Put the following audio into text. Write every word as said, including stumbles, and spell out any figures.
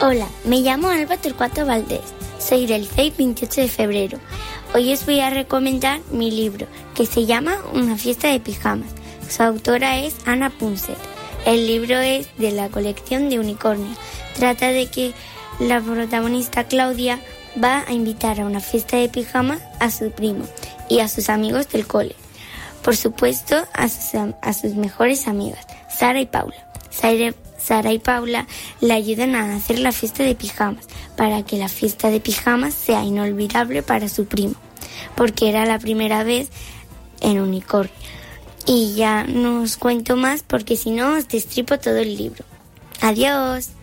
Hola, me llamo Alba Torcuato Valdés, soy del C E I veintiocho de febrero. Hoy os voy a recomendar mi libro, que se llama Una fiesta de pijamas. Su autora es Anna Punset. El libro es de la colección de Unicornio. Trata de que la protagonista Claudia va a invitar a una fiesta de pijamas a su primo y a sus amigos del cole. Por supuesto, a sus, a sus mejores amigas, Sara y Paula. Sara, Sara y Paula le ayudan a hacer la fiesta de pijamas para que la fiesta de pijamas sea inolvidable para su primo, porque era la primera vez en Unicornio. Y ya no os cuento más porque si no os destripo todo el libro. Adiós.